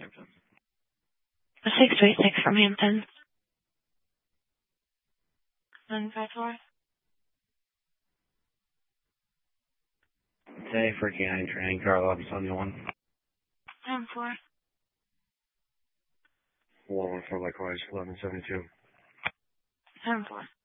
636 from Hampton. 954. Today for K9 training, car 1171. 94. 114 likewise, 1172. 74.